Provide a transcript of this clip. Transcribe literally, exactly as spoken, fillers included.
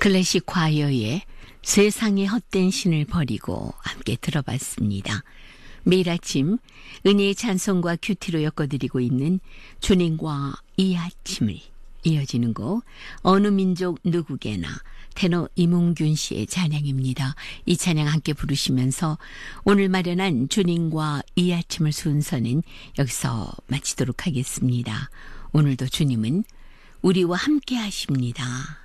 클래식 과여의 세상의 헛된 신을 버리고 함께 들어봤습니다. 매일 아침 은혜의 찬송과 큐티로 엮어드리고 있는 주님과 이 아침을 이어지는 곡 어느 민족 누구게나 테너 이문균 씨의 찬양입니다. 이 찬양 함께 부르시면서 오늘 마련한 주님과 이 아침을 순서는 여기서 마치도록 하겠습니다. 오늘도 주님은 우리와 함께 하십니다.